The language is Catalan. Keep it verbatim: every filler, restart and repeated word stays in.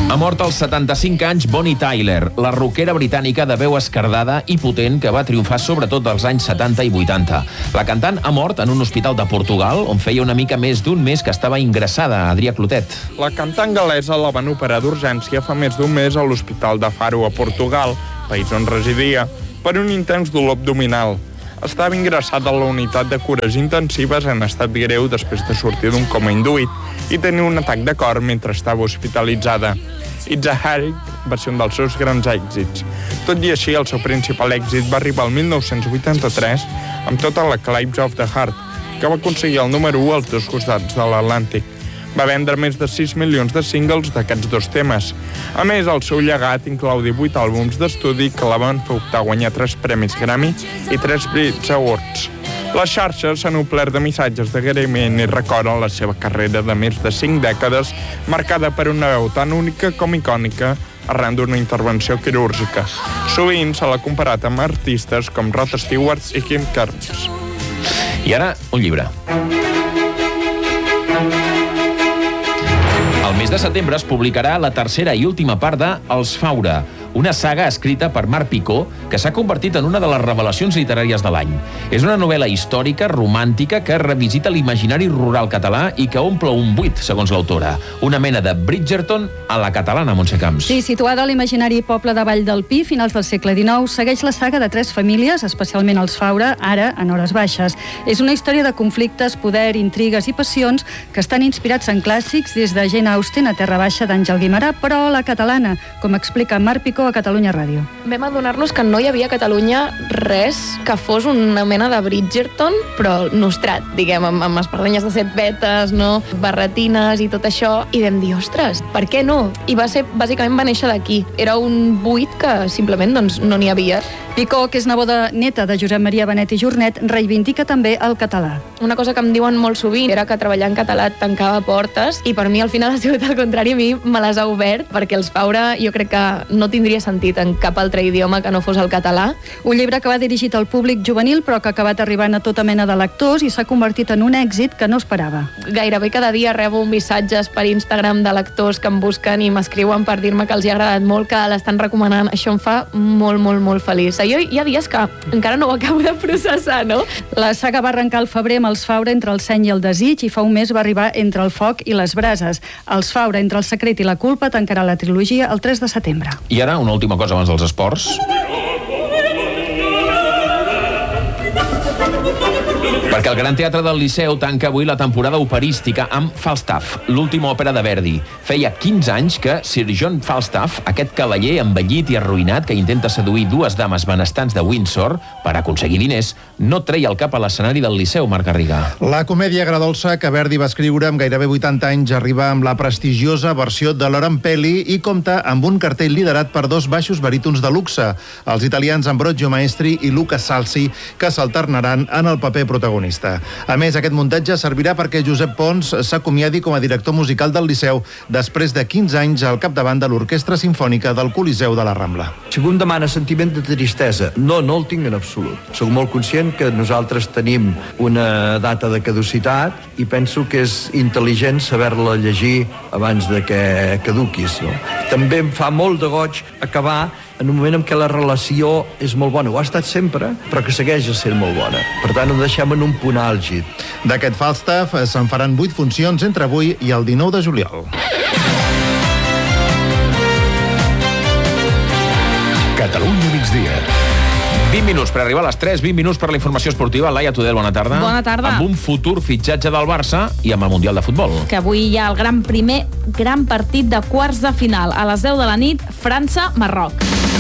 Ha mort als setanta-cinc anys Bonnie Tyler, la rockera britànica de veu esquerdada i potent que va triomfar sobretot als anys setanta i vuitanta. La cantant ha mort en un hospital de Portugal on feia una mica més d'un mes que estava ingressada. Adrià Clotet. La cantant gal·lesa la van operar d'urgència fa més d'un mes a l'Hospital de Faro a Portugal, país on residia, per un intens dolor abdominal. Estava ingressada a la unitat de cures intensives en estat greu després de sortir d'un coma induït i tenir un atac de cor mentre estava hospitalitzada. It's a Harry va ser un dels seus grans èxits. Tot i així, el seu principal èxit va arribar al mil nou-cents vuitanta-tres amb tota la Climbs of the Heart, que va aconseguir el número u als dos costats de l'Atlàntic. Va vendre més de sis milions de singles d'aquests dos temes. A més, el seu llegat inclou divuit àlbums d'estudi que la van fer optar a guanyar tres premis Grammy i tres Brit Awards. Les xarxes s'han omplert de missatges d'agraïment i recorden la seva carrera de més de cinc dècades, marcada per una veu tan única com icònica arran d'una intervenció quirúrgica. Sovint se l'ha comparat amb artistes com Rod Stewart i Kim Carnes. I ara, un llibre. El mes de setembre es publicarà la tercera i última part de Els Faura, una saga escrita per Marc Picó que s'ha convertit en una de les revelacions literàries de l'any. És una novel·la històrica, romàntica, que revisita l'imaginari rural català i que omple un buit, segons l'autora. Una mena de Bridgerton a la catalana, Montse Camps. Sí, situada a l'imaginari poble de Vall del Pi, finals del segle dinou, segueix la saga de tres famílies, especialment els Faura, ara en hores baixes. És una història de conflictes, poder, intrigues i passions que estan inspirats en clàssics des de Jane Austen a Terra Baixa d'Àngel Guimerà, però a la catalana, com explica Marc Picó a Catalunya Ràdio. Vam adonar-nos que no hi havia a Catalunya res que fos una mena de Bridgerton, però nostrat, diguem, amb, amb espardenyes de set vetes, no? Barretines i tot això, i vam dir, ostres, per què no? I va ser, bàsicament va néixer d'aquí. Era un buit que simplement doncs, no n'hi havia. Picó, que és neboda neta de Josep Maria Benet i Jornet, reivindica també el català. Una cosa que em diuen molt sovint era que treballar en català tancava portes, i per mi al final ha sigut el contrari, a mi me les ha obert, perquè els Faura jo crec que no tindria sentit en cap altre idioma que no fos el català. Un llibre que va dirigit al públic juvenil, però que ha acabat arribant a tota mena de lectors i s'ha convertit en un èxit que no esperava. Gairebé cada dia rebo missatges per Instagram de lectors que em busquen i m'escriuen per dir-me que els hi ha agradat molt, que l'estan recomanant. Això em fa molt, molt, molt feliç. Jo hi ha dies que encara no ho acabo de processar, no? La saga va arrencar al febrer amb els Faura entre el seny i el desig i fa un mes va arribar entre el foc i les brases. Els Faura entre el secret i la culpa tancarà la trilogia el tres de setembre. I ara, una última cosa abans dels esports. Perquè el Gran Teatre del Liceu tanca avui la temporada operística amb Falstaff, l'última òpera de Verdi. Feia quinze anys que Sir John Falstaff, aquest cavaller envellit i arruïnat que intenta seduir dues dames benestants de Windsor per aconseguir diners, no treia el cap a l'escenari del Liceu, Marc Garriga. La comèdia agredolça que Verdi va escriure amb gairebé vuitanta anys arriba amb la prestigiosa versió de Laurent Pelli i compta amb un cartell liderat per dos baixos barítons de luxe, els italians Ambrogio Maestri i Luca Salsi, que s'alternaran en el paper protagonista. A més, aquest muntatge servirà perquè Josep Pons s'acomiadi com a director musical del Liceu després de quinze anys al capdavant de l'Orquestra Simfònica del Coliseu de la Rambla. Si algú em demana sentiment de tristesa, no, no el tinc en absolut. Soc molt conscient que nosaltres tenim una data de caducitat i penso que és intel·ligent saber-la llegir abans de que caduquis. No? També em fa molt de goig acabar en un moment en què la relació és molt bona. Ho ha estat sempre, però que segueix sent molt bona. Per tant, ho deixem en un punt àlgid. D'aquest Falstaff se'n faran vuit funcions entre avui i el dinou de juliol. Catalunya migdia. vint minuts per arribar a les tres, vint minuts per la informació esportiva. Laia Tudel, bona tarda. Bona tarda. Amb un futur fitxatge del Barça i amb el Mundial de Futbol. Que avui hi ha el gran primer gran partit de quarts de final. A les deu de la nit, França-Marroc.